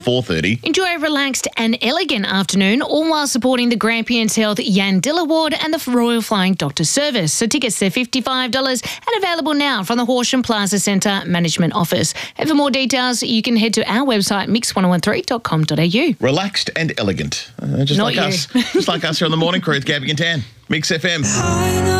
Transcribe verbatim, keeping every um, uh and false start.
four thirty. Enjoy a relaxed and elegant afternoon, all while supporting the Grampians Health Yandil Award and the Royal Flying Doctor Service. So tickets are fifty-five dollars and available now from the Horsham Plaza Centre Management Office. And for more details, you can head to our website, mix one oh one three dot com dot a u. Relaxed and elegant. Uh, just Not like you. us. Just like us here on the Morning Crew with Gabby and Tan. Mix F M.